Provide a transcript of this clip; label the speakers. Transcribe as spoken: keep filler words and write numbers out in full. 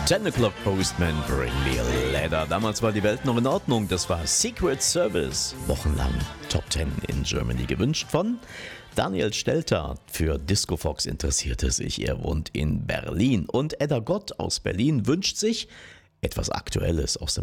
Speaker 1: Ten O'Clock Postman, Bring Me a Letter. Damals war die Welt noch in Ordnung. Das war Secret Service. Wochenlang Top Ten in Germany gewünscht von Daniel Stelter. Für Disco Fox interessierte sich. Er wohnt in Berlin. Und Edda Gott aus Berlin wünscht sich etwas Aktuelles aus dem